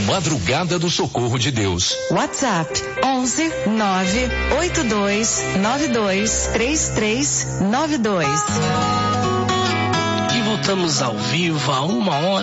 Madrugada do Socorro de Deus. WhatsApp 11 982 92 3392. Voltamos ao vivo a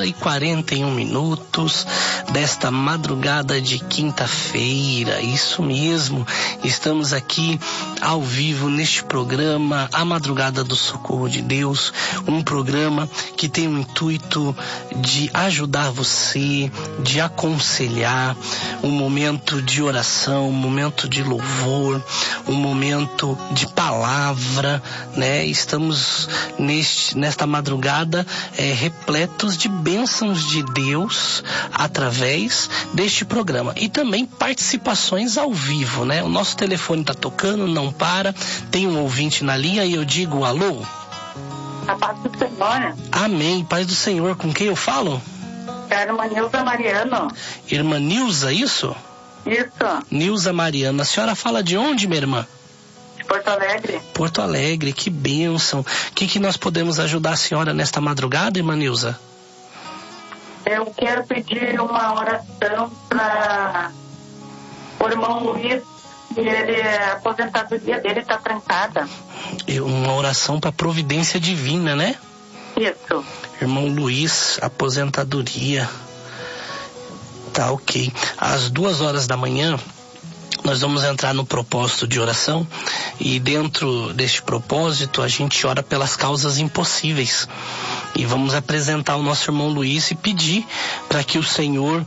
1h41 desta madrugada de quinta-feira. Isso mesmo, estamos aqui ao vivo neste programa, A Madrugada do Socorro de Deus, um programa que tem o intuito de ajudar você, de aconselhar, um momento de oração, um momento de louvor, um momento de palavra, né? Estamos nesta madrugada repletos de bênçãos de Deus através deste programa e também participações ao vivo, né? O nosso telefone tá tocando, não para, tem um ouvinte na linha e eu digo alô. A paz do Senhor. Amém, paz do Senhor. Com quem eu falo? É a irmã Nilza Mariano. Irmã Nilza, isso? Isso. Nilza Mariano. A senhora fala de onde, minha irmã? Porto Alegre. Porto Alegre, que bênção. O que nós podemos ajudar a senhora nesta madrugada, irmã Nilza? Eu quero pedir uma oração para o irmão Luiz, que a aposentadoria dele está trancada. Uma oração para providência divina, né? Isso. Irmão Luiz, aposentadoria. Tá, ok. Às 2h nós vamos entrar no propósito de oração e dentro deste propósito a gente ora pelas causas impossíveis e vamos apresentar o nosso irmão Luiz e pedir para que o Senhor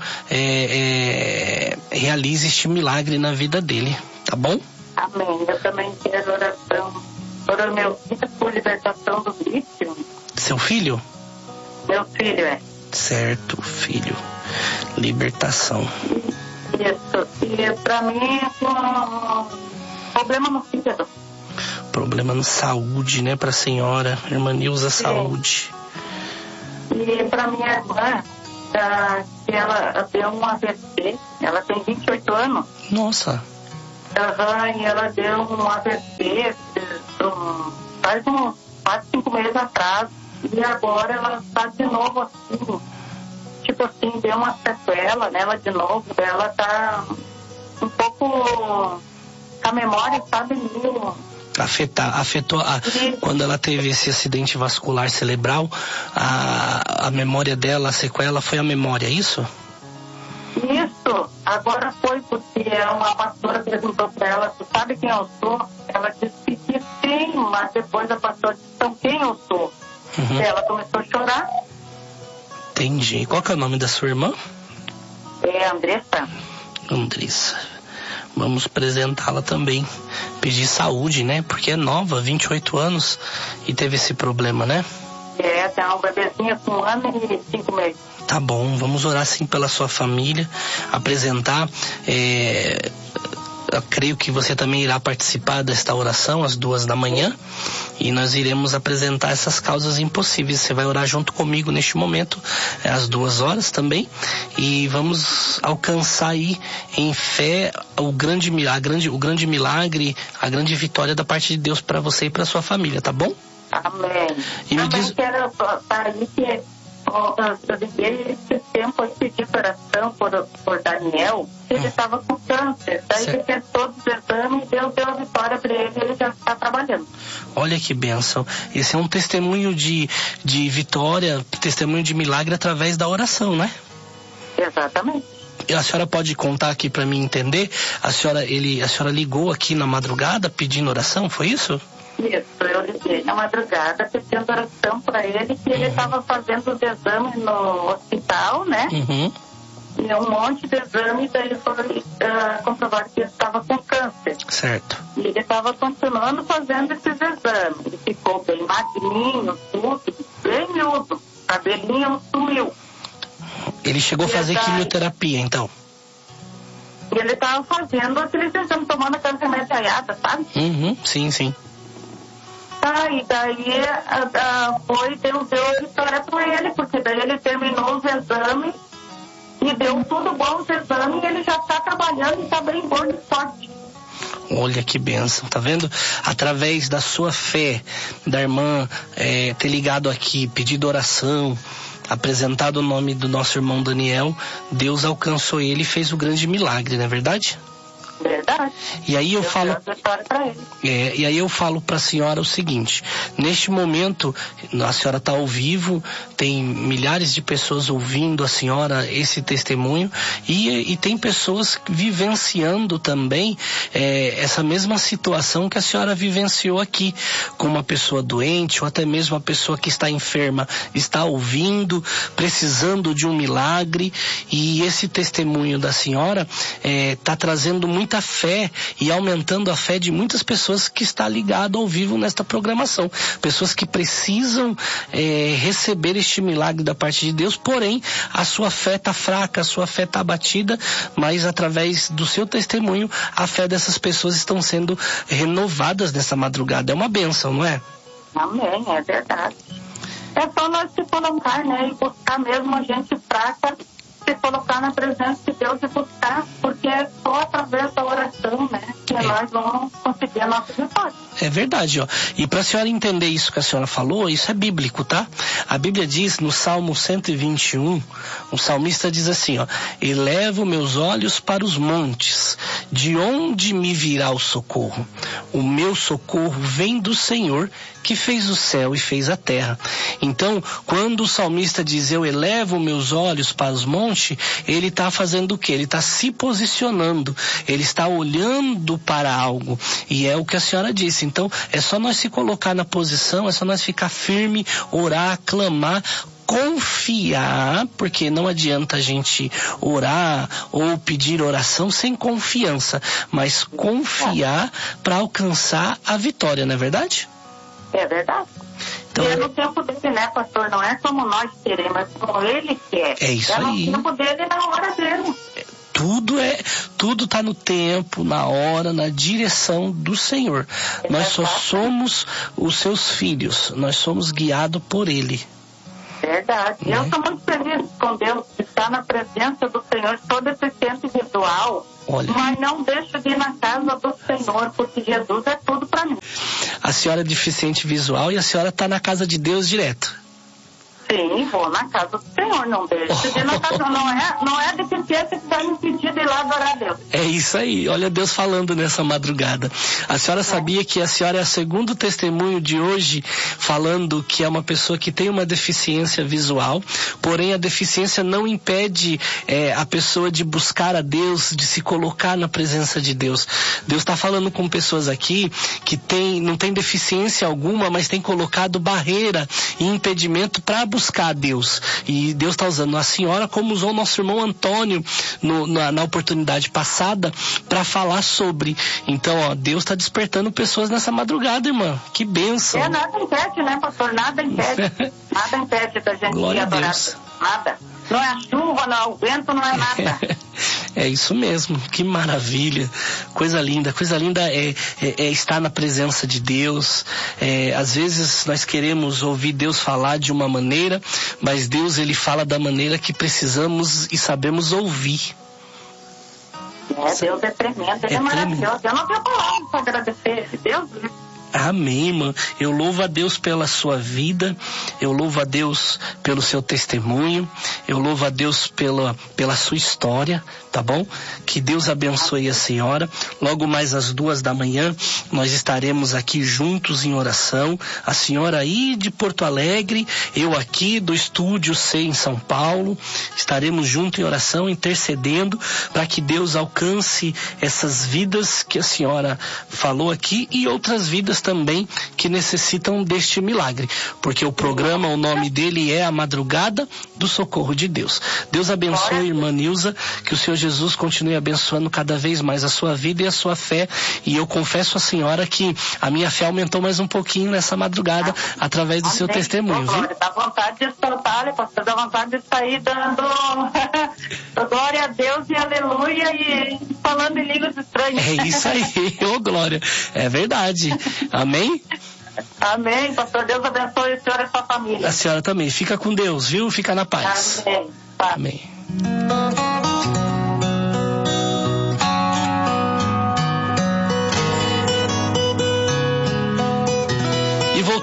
realize este milagre na vida dele, tá bom? Amém. Eu também quero oração para o meu filho por libertação do vício. Seu filho? Meu filho, Certo, filho. Libertação. Isso. E pra mim, problema no fígado. Problema na saúde, né, pra senhora. Irmã Nilza, saúde. E pra minha irmã, que ela deu um AVC, ela tem 28 anos. Nossa. E ela deu um AVC faz uns 4-5 meses atrás. E agora ela está de novo assim. Tipo assim, deu uma sequela nela de novo, ela tá um pouco com a memória, sabe, meio... Afetou quando ela teve esse acidente vascular cerebral, a memória dela, a sequela foi a memória, é isso? Isso, agora foi porque uma pastora perguntou pra ela, tu sabe quem eu sou? Ela disse que sim, mas depois a pastora disse, então quem eu sou? Uhum. E ela começou a chorar. Entendi. Qual que é o nome da sua irmã? É Andressa. Andressa. Vamos apresentá-la também. Pedir saúde, né? Porque é nova, 28 anos e teve esse problema, né? Tem uma bebezinha com 1 ano e 5 meses. Tá bom, vamos orar sim pela sua família, apresentar. Eu creio que você também irá participar desta oração às 2h e nós iremos apresentar essas causas impossíveis. Você vai orar junto comigo neste momento, às 2h também, e vamos alcançar aí em fé o grande milagre, a grande vitória da parte de Deus para você e para sua família, tá bom? Amém. E também quero sair que eu liguei esse tempo aí, pedi oração por Daniel, que ele estava com câncer. Daí ele fez todos os exames e deu a vitória para ele já está trabalhando. Olha que bênção. Esse é um testemunho de vitória, testemunho de milagre através da oração, né? Exatamente. E a senhora pode contar aqui para mim entender? A senhora ligou aqui na madrugada pedindo oração, foi isso? Isso, eu liguei na madrugada pedindo oração para ele, que ele estava fazendo os exames no hospital, né? Uhum. E um monte de exames, daí foi comprovado que ele estava com câncer. Certo. E ele estava continuando fazendo esses exames. Ele ficou bem magrinho, tudo, bem miúdo. Cabelinho sumiu. Ele chegou a fazer quimioterapia, então? E ele estava fazendo aqueles exames, tomando aquela remédio, sabe? Uhum, sim, sim. E daí deu vitória para ele, porque daí ele terminou os exames e deu tudo bom os exames e ele já está trabalhando e está bem bom e forte. Olha que bênção, tá vendo? Através da sua fé, da irmã ter ligado aqui, pedido oração, apresentado o nome do nosso irmão Daniel, Deus alcançou ele e fez o grande milagre, não é verdade? Verdade. E aí eu falo para a senhora o seguinte: neste momento a senhora está ao vivo, tem milhares de pessoas ouvindo a senhora esse testemunho e tem pessoas vivenciando também essa mesma situação que a senhora vivenciou aqui, com uma pessoa doente ou até mesmo a pessoa que está enferma está ouvindo, precisando de um milagre, e esse testemunho da senhora está trazendo muita fé e aumentando a fé de muitas pessoas que está ligado ao vivo nesta programação, pessoas que precisam receber este milagre da parte de Deus, porém a sua fé está fraca, a sua fé está abatida, mas através do seu testemunho a fé dessas pessoas estão sendo renovadas nessa madrugada. É uma bênção, não é? Amém, é verdade. É só nós se colocar, né, e buscar mesmo a gente fraca, se colocar na presença de Deus e buscar, porque é só através da oração, né, que nós vamos conseguir a nossa vitória. É verdade, ó. E para a senhora entender isso que a senhora falou, isso é bíblico, tá? A Bíblia diz no Salmo 121, o salmista diz assim, ó: elevo meus olhos para os montes, de onde me virá o socorro? O meu socorro vem do Senhor, que fez o céu e fez a terra. Então, quando o salmista diz eu elevo meus olhos para os montes, ele está fazendo o quê? Ele está se posicionando, ele está olhando para algo, e é o que a senhora disse. Então, é só nós se colocar na posição, é só nós ficar firme, orar, clamar, confiar, porque não adianta a gente orar ou pedir oração sem confiança, mas confiar para alcançar a vitória, não é verdade? É verdade. Então, e é no tempo dele, né, pastor? Não é como nós queremos, mas como ele quer. É isso aí. É no tempo dele e na hora dele. Tudo está no tempo, na hora, na direção do Senhor. Nós só somos os seus filhos, nós somos guiados por Ele. Verdade. Eu estou muito feliz com Deus de estar na presença do Senhor, sou deficiente visual. Olha. Mas não deixo de ir na casa do Senhor, porque Jesus é tudo para mim. A senhora é deficiente visual e a senhora está na casa de Deus direto. Sim, vou na casa do Senhor, não deixo de ir na casa, não é deficiência que vai me impedir de ir lá adorar a Deus. É isso aí, olha Deus falando nessa madrugada. A senhora sabia que a senhora é o segundo testemunho de hoje falando que é uma pessoa que tem uma deficiência visual, porém a deficiência não impede a pessoa de buscar a Deus, de se colocar na presença de Deus. Deus está falando com pessoas aqui que não tem deficiência alguma, mas tem colocado barreira e impedimento para buscar a Deus. E Deus está usando a senhora como usou o nosso irmão Antônio na oportunidade passada para falar sobre. Então, ó, Deus está despertando pessoas nessa madrugada, irmã. Que bênção. Nada impede, né, pastor? Nada impede. Nada impede da gente ir adorar. Nada. Não é a chuva, não é o vento, não é nada. É isso mesmo, que maravilha, coisa linda é estar na presença de Deus. Às vezes nós queremos ouvir Deus falar de uma maneira, mas Deus ele fala da maneira que precisamos e sabemos ouvir. Deus é tremendo, ele é maravilhoso. Eu não tenho palavras para agradecer Deus. Amém, irmã. Eu louvo a Deus pela sua vida, eu louvo a Deus pelo seu testemunho, eu louvo a Deus pela sua história, tá bom? Que Deus abençoe a senhora. Logo mais às 2h nós estaremos aqui juntos em oração. A senhora aí de Porto Alegre, eu aqui do Estúdio C em São Paulo, estaremos juntos em oração, intercedendo para que Deus alcance essas vidas que a senhora falou aqui e outras vidas também que necessitam deste milagre, porque o programa, o nome dele é A Madrugada do Socorro de Deus. Deus abençoe, irmã Nilza, que o Senhor Jesus continue abençoando cada vez mais a sua vida e a sua fé, e eu confesso à senhora que a minha fé aumentou mais um pouquinho nessa madrugada através do seu testemunho, viu? Dá vontade de soltar, pastor, dá vontade de sair dando glória a Deus e aleluia e falando em línguas estranhas. É isso aí, ô glória, é verdade. Amém? Amém, pastor. Deus abençoe a senhora e a sua família. A senhora também. Fica com Deus, viu? Fica na paz. Amém. Amém.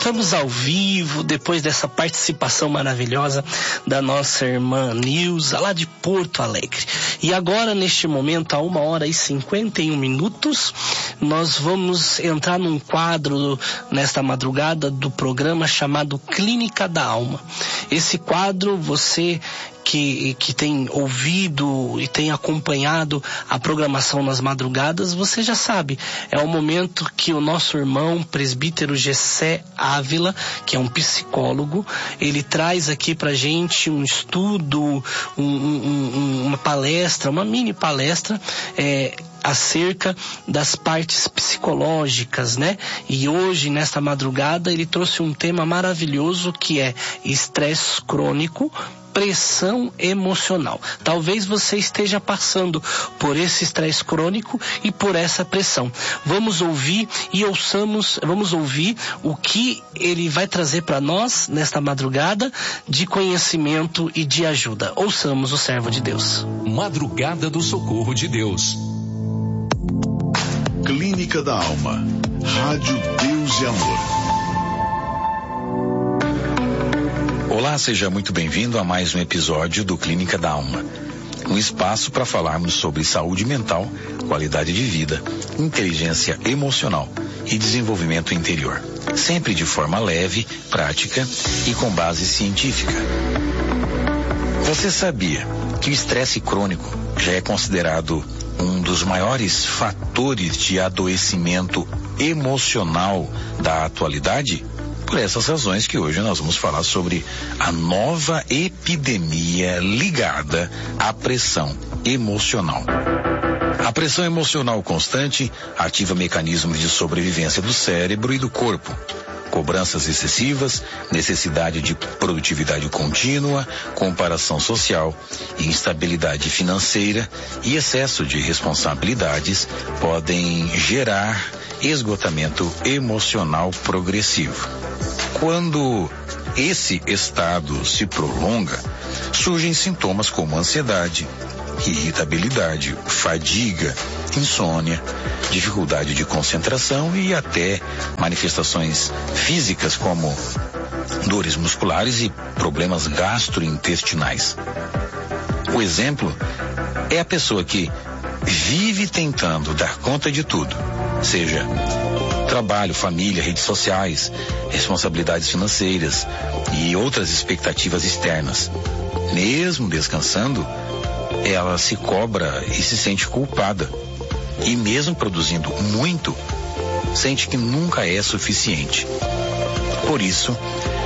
estamos ao vivo depois dessa participação maravilhosa da nossa irmã Nilza, lá de Porto Alegre. E agora, neste momento, a 1h51, nós vamos entrar num quadro nesta madrugada do programa chamado Clínica da Alma. Esse quadro, você que tem ouvido e tem acompanhado a programação nas madrugadas, você já sabe, é o momento que o nosso irmão presbítero Gessé Ávila, que é um psicólogo, ele traz aqui pra gente um estudo, uma palestra, uma mini palestra, acerca das partes psicológicas, né? E hoje, nesta madrugada, ele trouxe um tema maravilhoso que é estresse crônico, pressão emocional. Talvez você esteja passando por esse estresse crônico e por essa pressão. Vamos ouvir o que ele vai trazer para nós nesta madrugada de conhecimento e de ajuda. Ouçamos o servo de Deus. Madrugada do Socorro de Deus. Clínica da Alma. Rádio Deus e Amor. Olá, seja muito bem-vindo a mais um episódio do Clínica da Alma. Um espaço para falarmos sobre saúde mental, qualidade de vida, inteligência emocional e desenvolvimento interior. Sempre de forma leve, prática e com base científica. Você sabia que o estresse crônico já é considerado um dos maiores fatores de adoecimento emocional da atualidade? Por essas razões que hoje nós vamos falar sobre a nova epidemia ligada à pressão emocional. A pressão emocional constante ativa mecanismos de sobrevivência do cérebro e do corpo. Cobranças excessivas, necessidade de produtividade contínua, comparação social, instabilidade financeira e excesso de responsabilidades podem gerar esgotamento emocional progressivo. Quando esse estado se prolonga, surgem sintomas como ansiedade, irritabilidade, fadiga, insônia, dificuldade de concentração e até manifestações físicas como dores musculares e problemas gastrointestinais. O exemplo é a pessoa que vive tentando dar conta de tudo, seja trabalho, família, redes sociais, responsabilidades financeiras e outras expectativas externas. Mesmo descansando, ela se cobra e se sente culpada. E mesmo produzindo muito, sente que nunca é suficiente. Por isso,